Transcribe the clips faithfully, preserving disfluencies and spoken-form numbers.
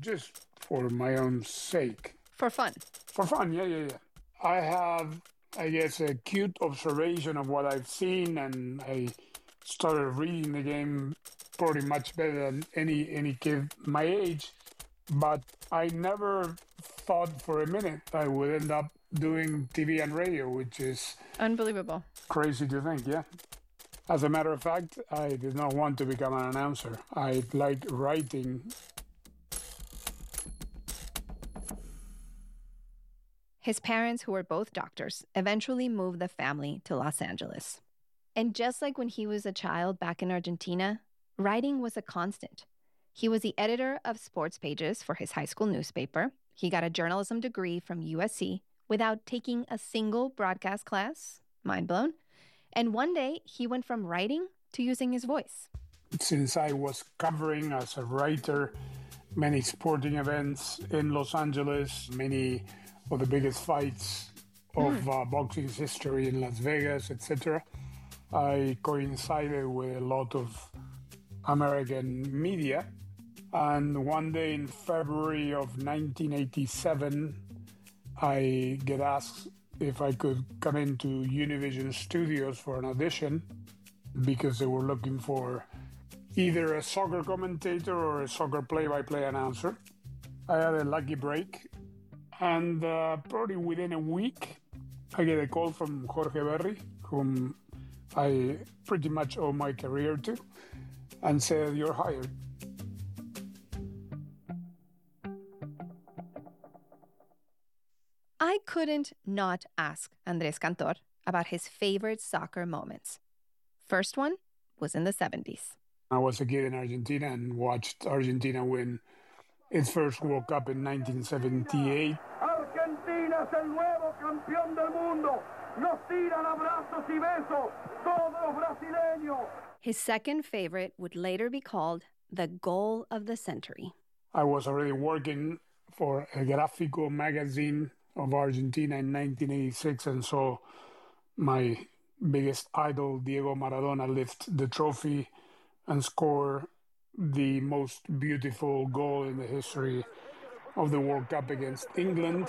just for my own sake. For fun. For fun, yeah, yeah, yeah. I have, I guess, a cute observation of what I've seen, and I started reading the game pretty much better than any any kid my age. But I never thought for a minute I would end up doing T V and radio, which is unbelievable. Crazy to think, yeah. As a matter of fact, I did not want to become an announcer. I like writing. His parents, who were both doctors, eventually moved the family to Los Angeles. And just like when he was a child back in Argentina, writing was a constant. He was the editor of sports pages for his high school newspaper. He got a journalism degree from U S C without taking a single broadcast class. Mind blown. And one day, he went from writing to using his voice. Since I was covering as a writer many sporting events in Los Angeles, many of the biggest fights of mm. uh, boxing's history in Las Vegas, et cetera, I coincided with a lot of American media. And one day in February of nineteen eighty-seven, I get asked if I could come into Univision Studios for an audition because they were looking for either a soccer commentator or a soccer play-by-play announcer. I had a lucky break, and uh, probably within a week, I get a call from Jorge Berry, whom I pretty much owe my career to, and said, "You're hired." I couldn't not ask Andrés Cantor about his favorite soccer moments. First one was in the seventies. I was a kid in Argentina and watched Argentina win its first World Cup in nineteen seventy-eight. Argentina es el nuevo campeón del mundo. Nos tiran abrazos y besos todos los brasileños. His second favorite would later be called the goal of the century. I was already working for a Gráfico magazine of Argentina in nineteen eighty-six, and so my biggest idol, Diego Maradona, lift the trophy and score the most beautiful goal in the history of the World Cup against England.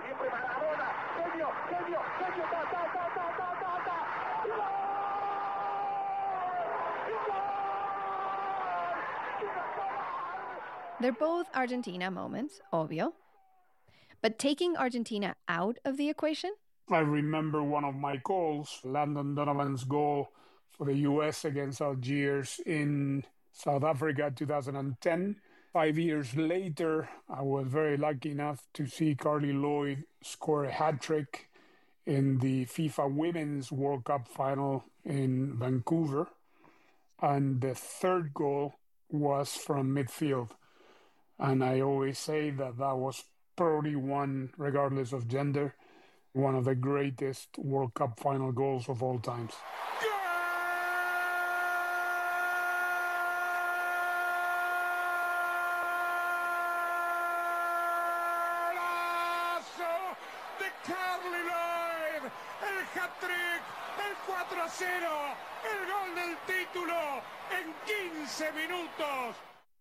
They're both Argentina moments, obvio. But taking Argentina out of the equation? I remember one of my goals, Landon Donovan's goal for the U S against Algiers in South Africa, two thousand ten. Five years later, I was very lucky enough to see Carly Lloyd score a hat-trick in the FIFA Women's World Cup final in Vancouver. And the third goal was from midfield. And I always say that that was probably one, regardless of gender, one of the greatest World Cup final goals of all times. De Carly Lloyd, el hat-trick, el cuatro a cero, el gol del título en quince minutos.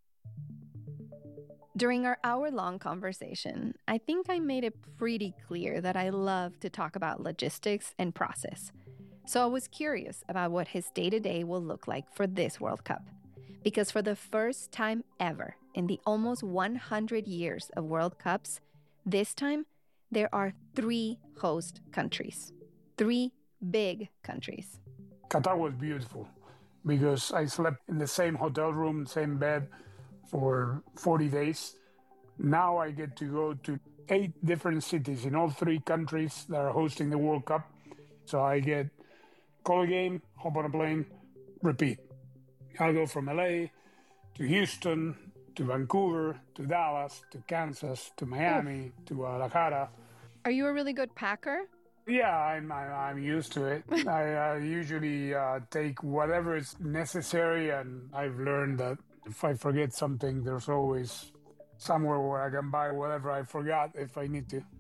During our hour-long conversation, I think I made it pretty clear that I love to talk about logistics and process. So I was curious about what his day-to-day will look like for this World Cup. Because for the first time ever in the almost one hundred years of World Cups, this time there are three host countries. Three big countries. Qatar was beautiful because I slept in the same hotel room, same bed, for forty days. Now I get to go to eight different cities in all three countries that are hosting the World Cup. So I get call a game, hop on a plane, repeat. I'll go from L A to Houston, to Vancouver, to Dallas, to Kansas, to Miami, Oof. to Guadalajara. Are you a really good packer? Yeah, I'm I'm, I'm used to it. I uh, usually uh, take whatever is necessary, and I've learned that if I forget something, there's always somewhere where I can buy whatever I forgot if I need to.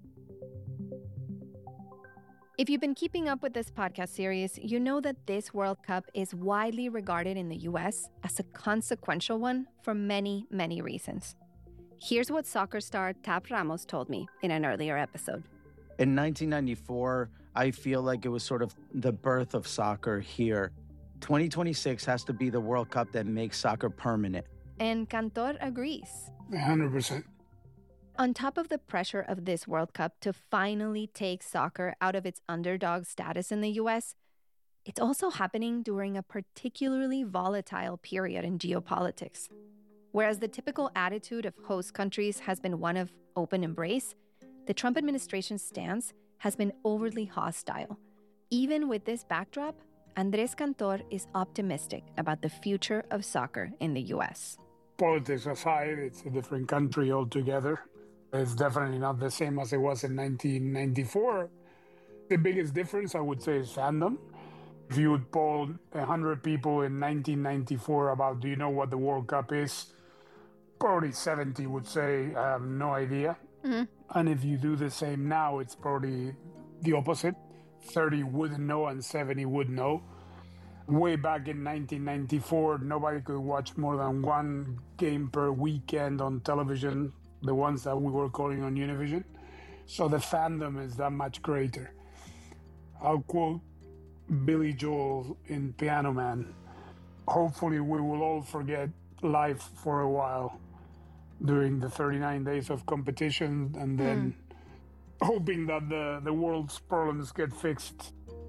If you've been keeping up with this podcast series, you know that this World Cup is widely regarded in the U S as a consequential one for many, many reasons. Here's what soccer star Tab Ramos told me in an earlier episode. In nineteen ninety-four, I feel like it was sort of the birth of soccer here. twenty twenty-six has to be the World Cup that makes soccer permanent. And Cantor agrees. one hundred percent. On top of the pressure of this World Cup to finally take soccer out of its underdog status in the U S, it's also happening during a particularly volatile period in geopolitics. Whereas the typical attitude of host countries has been one of open embrace, the Trump administration's stance has been overly hostile. Even with this backdrop, Andrés Cantor is optimistic about the future of soccer in the U S. Politics aside, it's a different country altogether. It's definitely not the same as it was in nineteen ninety-four. The biggest difference, I would say, is fandom. If you would poll one hundred people in nineteen ninety-four about, do you know what the World Cup is? Probably seventy would say, I have no idea. Mm-hmm. And if you do the same now, it's probably the opposite. thirty wouldn't know and seventy would know. Way back in nineteen ninety-four, nobody could watch more than one game per weekend on television, the ones that we were calling on Univision. So the fandom is that much greater. I'll quote Billy Joel in Piano Man. Hopefully we will all forget life for a while during the thirty-nine days of competition, and then mm. hoping that the, the world's problems get fixed.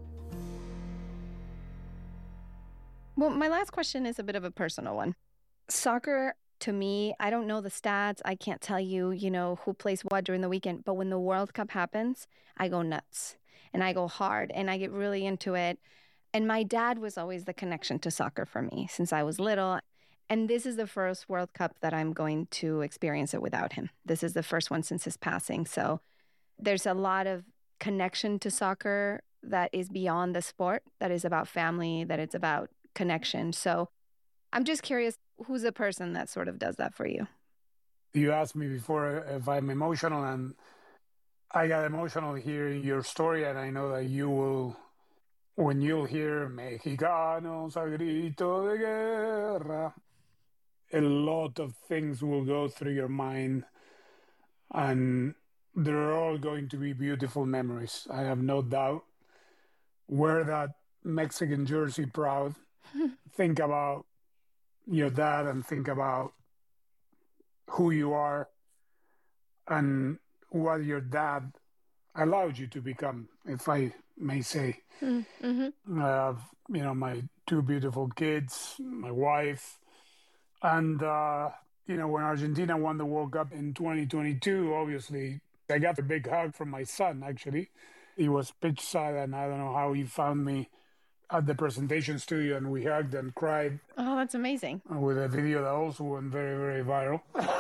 Well, my last question is a bit of a personal one. Soccer, to me, I don't know the stats. I can't tell you, you know, who plays what during the weekend. But when the World Cup happens, I go nuts and I go hard and I get really into it. And my dad was always the connection to soccer for me since I was little. And this is the first World Cup that I'm going to experience it without him. This is the first one since his passing. So there's a lot of connection to soccer that is beyond the sport, that is about family, that it's about connection. So I'm just curious, who's the person that sort of does that for you? You asked me before if I'm emotional, and I got emotional hearing your story, and I know that you will, when you'll hear Mexicanos a grito de guerra, a lot of things will go through your mind, and they're all going to be beautiful memories. I have no doubt. Wear that Mexican jersey proud. Think about your dad and think about who you are and what your dad allowed you to become, if I may say. Mm-hmm. I have, you know, my two beautiful kids, my wife, and, uh, you know, when Argentina won the World Cup in twenty twenty-two, obviously, I got a big hug from my son, actually. He was pitch side, and I don't know how he found me at the presentation studio, and we hugged and cried. Oh, that's amazing. With a video that also went very, very viral.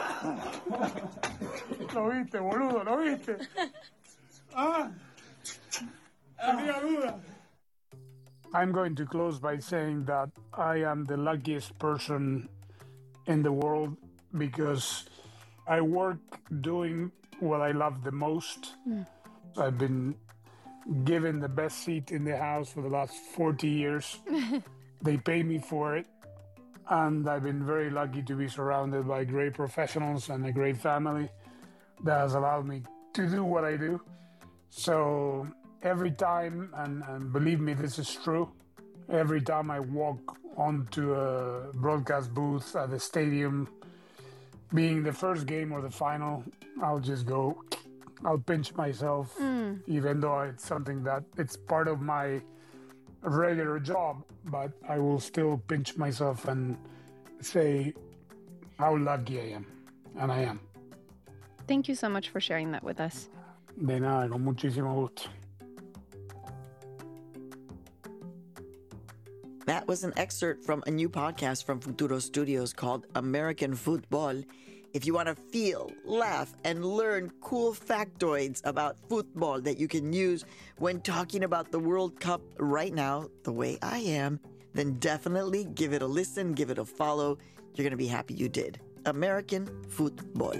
Lo viste, boludo, lo viste. Ah, tenía duda. I'm going to close by saying that I am the luckiest person in the world because I work doing what I love the most. Mm. I've been given the best seat in the house for the last forty years. They pay me for it. And I've been very lucky to be surrounded by great professionals and a great family that has allowed me to do what I do. So every time, and, and believe me, this is true, every time I walk onto a broadcast booth at the stadium, being the first game or the final, I'll just go, I'll pinch myself, mm. even though it's something that it's part of my regular job, but I will still pinch myself and say how lucky I am, and I am. Thank you so much for sharing that with us. De nada, con muchísimo gusto. That was an excerpt from a new podcast from Futuro Studios called American Football. If you want to feel, laugh, and learn cool factoids about football that you can use when talking about the World Cup right now, the way I am, then definitely give it a listen, give it a follow. You're going to be happy you did. American Football.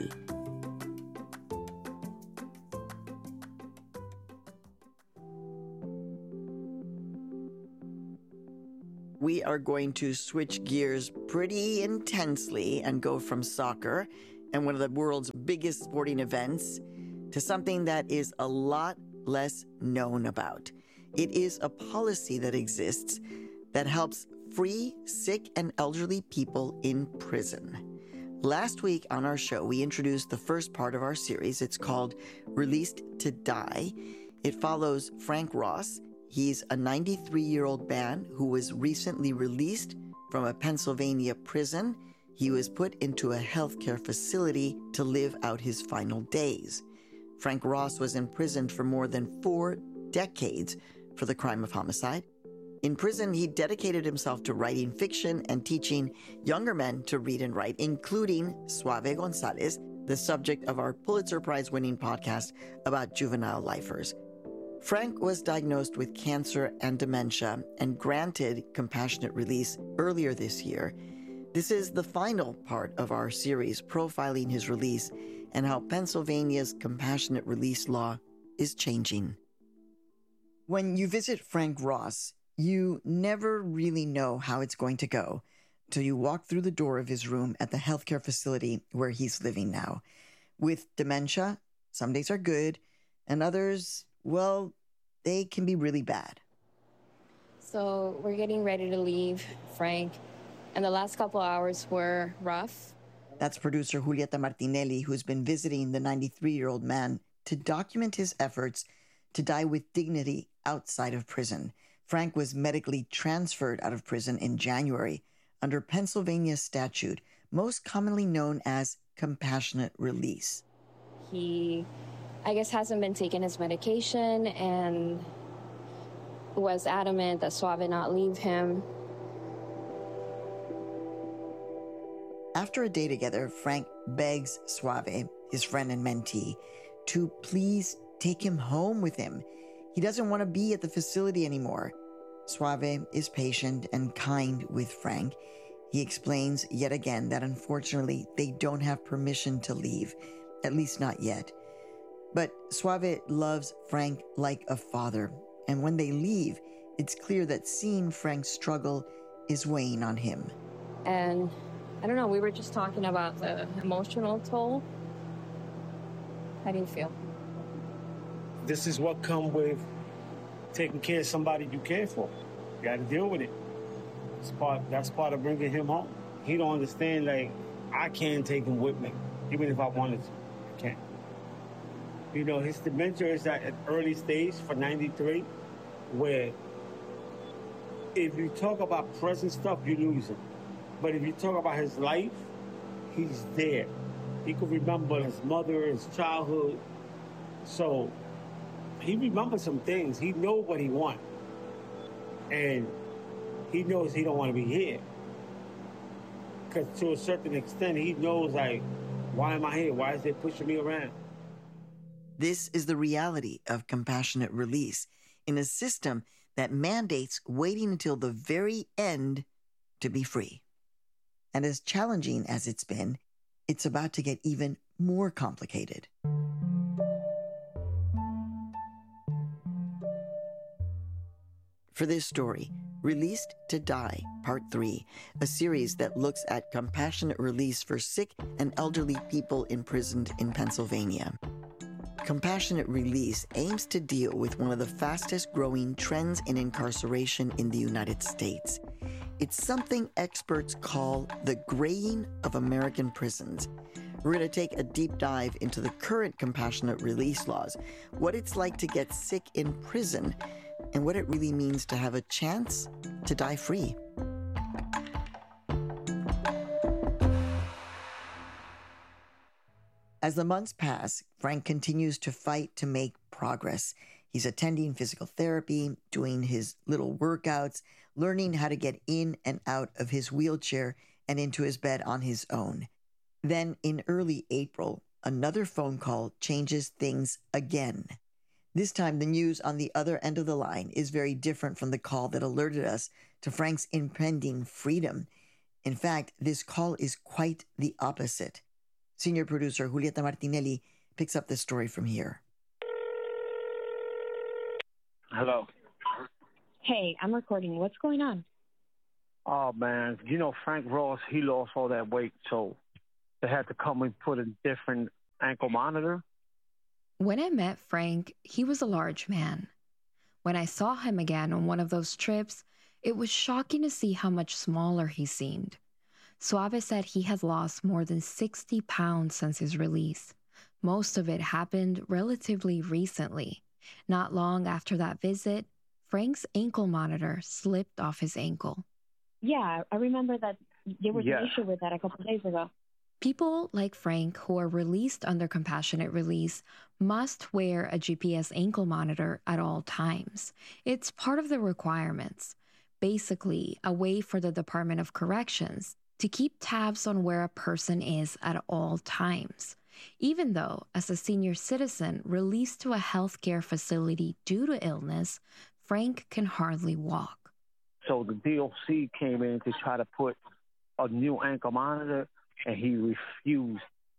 We are going to switch gears pretty intensely and go from soccer and one of the world's biggest sporting events to something that is a lot less known about. It is a policy that exists that helps free sick and elderly people in prison. Last week on our show, we introduced the first part of our series. It's called Released to Die. It follows Frank Ross. He's a ninety-three-year-old man who was recently released from a Pennsylvania prison. He was put into a healthcare facility to live out his final days. Frank Ross was imprisoned for more than four decades for the crime of homicide. In prison, he dedicated himself to writing fiction and teaching younger men to read and write, including Suave Gonzalez, the subject of our Pulitzer Prize-winning podcast about juvenile lifers. Frank was diagnosed with cancer and dementia and granted compassionate release earlier this year. This is the final part of our series profiling his release and how Pennsylvania's compassionate release law is changing. When you visit Frank Ross, you never really know how it's going to go till you walk through the door of his room at the healthcare facility where he's living now. With dementia, some days are good, and others, well, they can be really bad. So we're getting ready to leave, Frank, and the last couple hours were rough. That's producer Julieta Martinelli, who's been visiting the ninety-three-year-old man to document his efforts to die with dignity outside of prison. Frank was medically transferred out of prison in January under Pennsylvania statute, most commonly known as compassionate release. He, I guess, hasn't been taking his medication and was adamant that Suave not leave him. After a day together, Frank begs Suave, his friend and mentee, to please take him home with him. He doesn't want to be at the facility anymore. Suave is patient and kind with Frank. He explains yet again that unfortunately they don't have permission to leave, at least not yet. But Suave loves Frank like a father, and when they leave, it's clear that seeing Frank's struggle is weighing on him. And I don't know, we were just talking about the emotional toll. How do you feel? This is what comes with taking care of somebody you care for. You got to deal with it. It's part, that's part of bringing him home. He don't understand, like, I can't take him with me, even if I wanted to. I can't. You know, his dementia is at an early stage for ninety-three, where if you talk about present stuff, you lose him. But if you talk about his life, he's there. He could remember his mother, his childhood. So he remembers some things. He knows what he wants. And he knows he don't want to be here. Because to a certain extent, he knows, like, why am I here? Why is they pushing me around? This is the reality of compassionate release in a system that mandates waiting until the very end to be free. And as challenging as it's been, it's about to get even more complicated. For this story, Released to Die, Part three, a series that looks at compassionate release for sick and elderly people imprisoned in Pennsylvania. Compassionate release aims to deal with one of the fastest growing trends in incarceration in the United States. It's something experts call the graying of American prisons. We're going to take a deep dive into the current compassionate release laws, what it's like to get sick in prison, and what it really means to have a chance to die free. As the months pass, Frank continues to fight to make progress. He's attending physical therapy, doing his little workouts, learning how to get in and out of his wheelchair and into his bed on his own. Then, in early April, another phone call changes things again. This time, the news on the other end of the line is very different from the call that alerted us to Frank's impending freedom. In fact, this call is quite the opposite. Senior producer Julieta Martinelli picks up this story from here. Hello. Hey, I'm recording. What's going on? Oh, man. You know, Frank Ross, he lost all that weight, so They had to come and put a different ankle monitor. When I met Frank, he was a large man. When I saw him again on one of those trips, it was shocking to see how much smaller he seemed. Suave said he has lost more than sixty pounds since his release. Most of it happened relatively recently. Not long after that visit, Frank's ankle monitor slipped off his ankle. Yeah, I remember that there was Yeah. an issue with that a couple of days ago. People like Frank who are released under compassionate release must wear a G P S ankle monitor at all times. It's part of the requirements. Basically, a way for the Department of Corrections to keep tabs on where a person is at all times. Even though, as a senior citizen released to a healthcare facility due to illness, Frank can hardly walk. So the D O C came in to try to put a new ankle monitor, and he refused.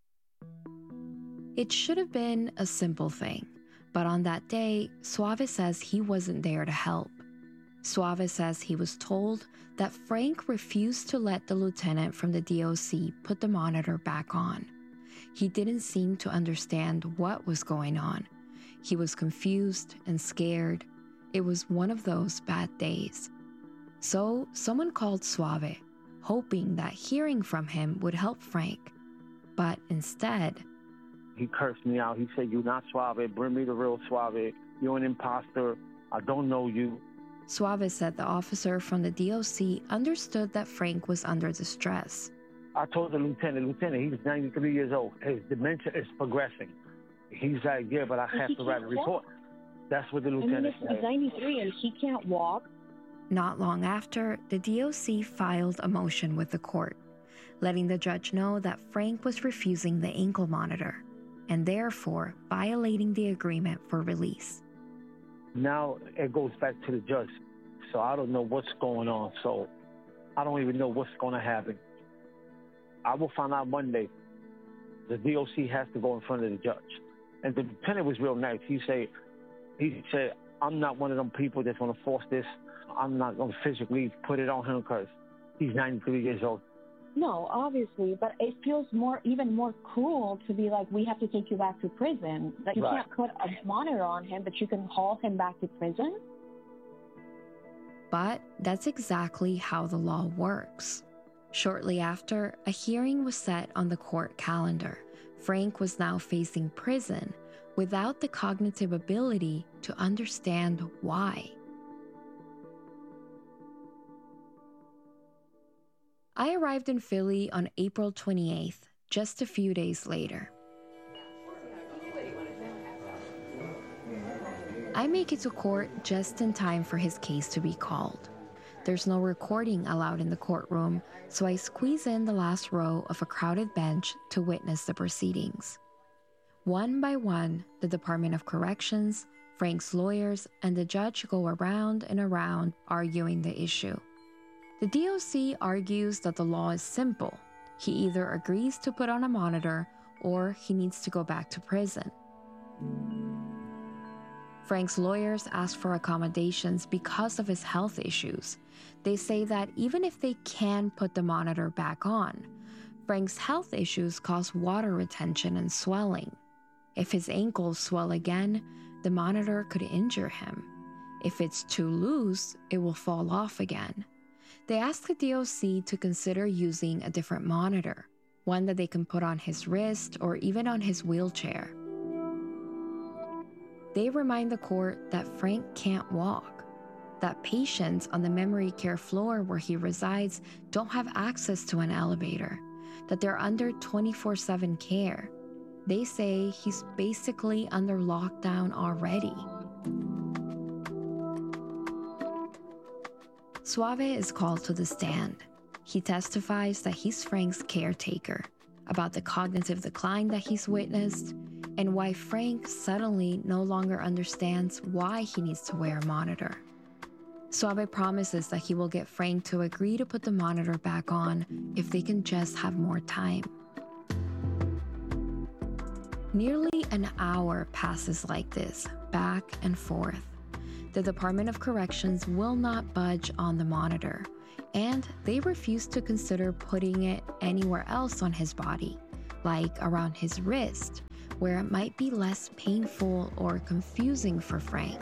It should have been a simple thing, but on that day, Suave says he wasn't there to help. Suave says he was told that Frank refused to let the lieutenant from the D O C put the monitor back on. He didn't seem to understand what was going on. He was confused and scared. It was one of those bad days. So someone called Suave, hoping that hearing from him would help Frank. But instead, He cursed me out. He said, "You're not Suave. Bring me the real Suave. You're an imposter. I don't know you." Suave said the officer from the D O C understood that Frank was under distress. I told the lieutenant, Lieutenant, he's ninety-three years old. His dementia is progressing. He's like, "Yeah, but I But have he to write a can't report." That's what the I mean, lieutenant if he's said. ninety-three and he can't walk, Not long after, the D O C filed a motion with the court, letting the judge know that Frank was refusing the ankle monitor and therefore violating the agreement for release. Now it goes back to the judge. So I don't know what's going on. So I don't even know what's going to happen. I will find out Monday. The D O C has to go in front of the judge. And the lieutenant was real nice. He said, he said, "I'm not one of them people that's going to force this. I'm not going to physically put it on him because he's ninety-three years old." no, obviously, but it feels more, even more cruel to be like, we have to take you back to prison. Like, you Right. can't put a monitor on him, but you can haul him back to prison? But that's exactly how the law works. Shortly after, a hearing was set on the court calendar. Frank was now facing prison without the cognitive ability to understand why. I arrived in Philly on April twenty-eighth, just a few days later. I make it to court just in time for his case to be called. There's no recording allowed in the courtroom, so I squeeze in the last row of a crowded bench to witness the proceedings. One by one, the Department of Corrections, Frank's lawyers, and the judge go around and around arguing the issue. The D O C argues that the law is simple. He either agrees to put on a monitor or he needs to go back to prison. Frank's lawyers ask for accommodations because of his health issues. They say that even if they can put the monitor back on, Frank's health issues cause water retention and swelling. If his ankles swell again, the monitor could injure him. If it's too loose, it will fall off again. They ask the D O C to consider using a different monitor, one that they can put on his wrist or even on his wheelchair. They remind the court that Frank can't walk, that patients on the memory care floor where he resides don't have access to an elevator, that they're under twenty-four seven care. They say he's basically under lockdown already. Suave is called to the stand. He testifies that he's Frank's caretaker, about the cognitive decline that he's witnessed, and why Frank suddenly no longer understands why he needs to wear a monitor. Suave promises that he will get Frank to agree to put the monitor back on if they can just have more time. Nearly an hour passes like this, back and forth. The Department of Corrections will not budge on the monitor, and they refuse to consider putting it anywhere else on his body, like around his wrist, where it might be less painful or confusing for Frank.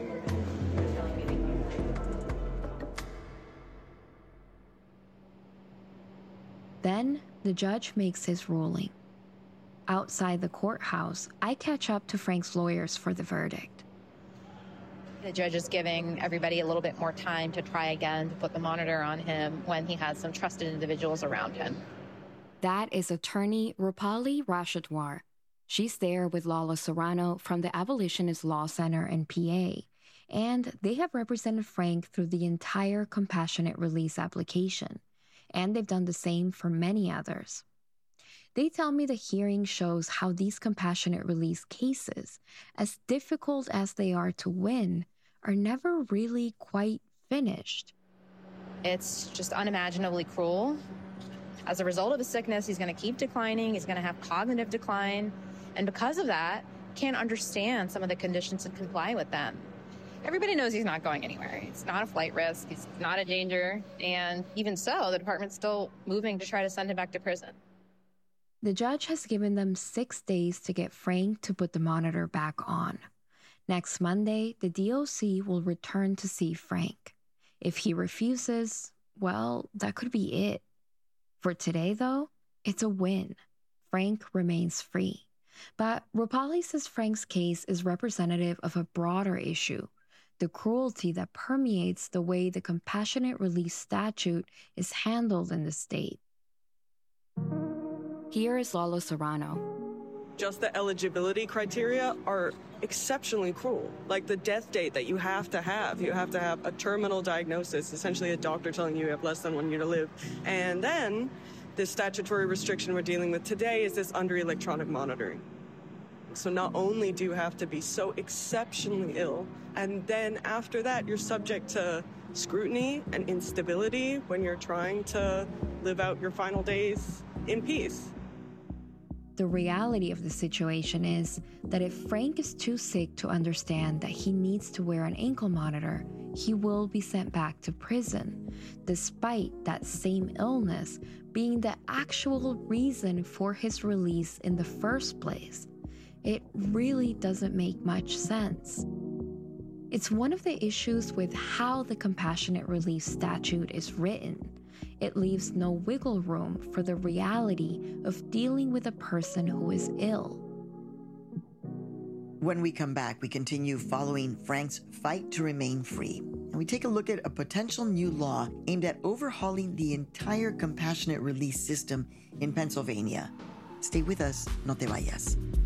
Then the judge makes his ruling. Outside the courthouse, I catch up to Frank's lawyers for the verdict. The judge is giving everybody a little bit more time to try again to put the monitor on him when he has some trusted individuals around him. That is attorney Rupali Rashidwar. She's there with Lalo Serrano from the Abolitionist Law Center in P A, and they have represented Frank through the entire compassionate release application, and they've done the same for many others. They tell me the hearing shows how these compassionate release cases, as difficult as they are to win, are never really quite finished. It's just unimaginably cruel. As a result of his sickness, he's going to keep declining. He's going to have cognitive decline. And because of that, can't understand some of the conditions and comply with them. Everybody knows he's not going anywhere. He's not a flight risk. He's not a danger. And even so, the department's still moving to try to send him back to prison. The judge has given them six days to get Frank to put the monitor back on. Next Monday, the D O C will return to see Frank. If he refuses, well, that could be it. For today, though, it's a win. Frank remains free. But Rupali says Frank's case is representative of a broader issue, the cruelty that permeates the way the compassionate release statute is handled in the state. Here is Lalo Serrano. Just the eligibility criteria are exceptionally cruel. Like the death date that you have to have. You have to have a terminal diagnosis, essentially a doctor telling you you have less than one year to live. And then the statutory restriction we're dealing with today is this under electronic monitoring. So not only do you have to be so exceptionally ill, and then after that you're subject to scrutiny and instability when you're trying to live out your final days in peace. The reality of the situation is that if Frank is too sick to understand that he needs to wear an ankle monitor, he will be sent back to prison, despite that same illness being the actual reason for his release in the first place. It really doesn't make much sense. It's one of the issues with how the compassionate release statute is written. It leaves no wiggle room for the reality of dealing with a person who is ill. When we come back, we continue following Frank's fight to remain free. And we take a look at a potential new law aimed at overhauling the entire compassionate release system in Pennsylvania. Stay with us, no te vayas.